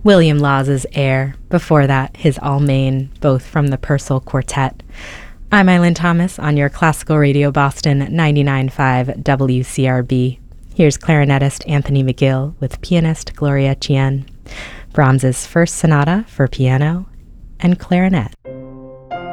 William Laws's Air, before that, his Almain, both from the Purcell Quartet. I'm Eileen Thomas on your Classical Radio Boston 99.5 WCRB. Here's clarinetist Anthony McGill with pianist Gloria Chien, Brahms's first sonata for piano and clarinet.